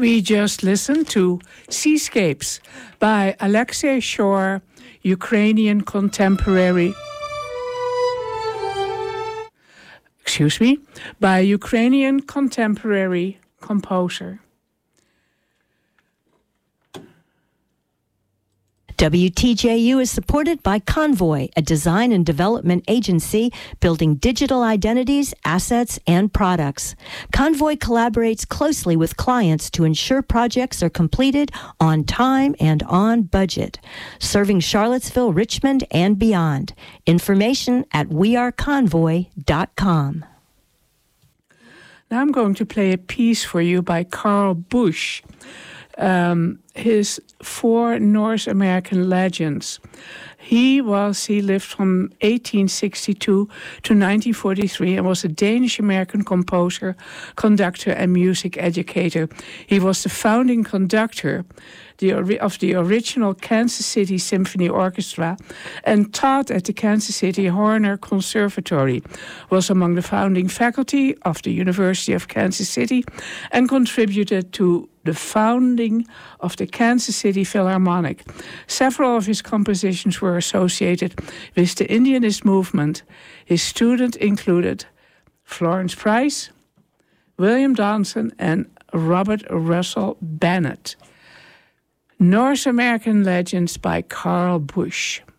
We just listened to Seascapes by Alexei Shore, Ukrainian contemporary. By Ukrainian contemporary composer. WTJU is supported by Convoy, a design and development agency building digital identities, assets, and products. Convoy collaborates closely with clients to ensure projects are completed on time and on budget, serving Charlottesville, Richmond, and beyond. Information at weareconvoy.com. Now I'm going to play a piece for you by Carl Busch. His 4 North American legends. He lived from 1862 to 1943 and was a Danish-American composer, conductor, and music educator. He was the founding conductor of the original Kansas City Symphony Orchestra and taught at the Kansas City Horner Conservatory, was among the founding faculty of the University of Kansas City, and contributed to the founding of the Kansas City Philharmonic. Several of his compositions were associated with the Indianist movement. His students included Florence Price, William Donson, and Robert Russell Bennett. North American Legends by Carl Busch.